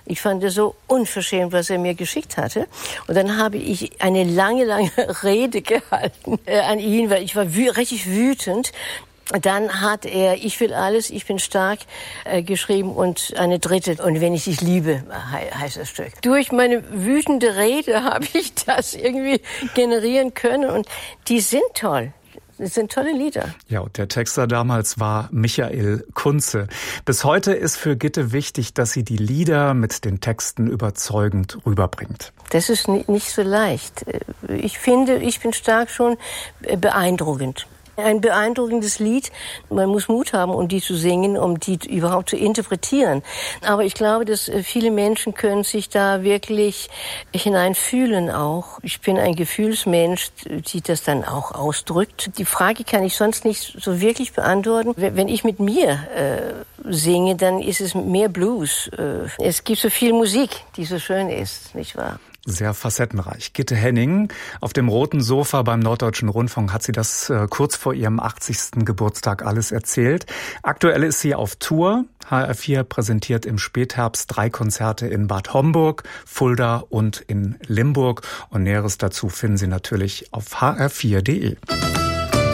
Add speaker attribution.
Speaker 1: Ich fand es so unverschämt, was er mir geschickt hatte. Und dann habe ich eine lange Rede gehalten an ihn, weil ich war richtig wütend. Dann hat er Ich will alles, ich bin stark geschrieben und eine dritte. Und wenn ich dich liebe, heißt das Stück. Durch meine wütende Rede habe ich das irgendwie generieren können. Und die sind toll. Das sind tolle Lieder.
Speaker 2: Ja, und der Texter damals war Michael Kunze. Bis heute ist für Gitte wichtig, dass sie die Lieder mit den Texten überzeugend rüberbringt.
Speaker 1: Das ist nicht so leicht. Ich finde, ich bin stark schon beeindruckend. Ein beeindruckendes Lied. Man muss Mut haben, um die zu singen, um die überhaupt zu interpretieren. Aber ich glaube, dass viele Menschen können sich da wirklich hineinfühlen auch. Ich bin ein Gefühlsmensch, die das dann auch ausdrückt. Die Frage kann ich sonst nicht so wirklich beantworten. Wenn ich mit mir singe, dann ist es mehr Blues. Es gibt so viel Musik, die so schön ist, nicht wahr?
Speaker 2: Sehr facettenreich. Gitte Henning auf dem roten Sofa beim Norddeutschen Rundfunk hat sie das kurz vor ihrem 80. Geburtstag alles erzählt. Aktuell ist sie auf Tour. HR4 präsentiert im Spätherbst 3 Konzerte in Bad Homburg, Fulda und in Limburg. Und Näheres dazu finden Sie natürlich auf hr4.de.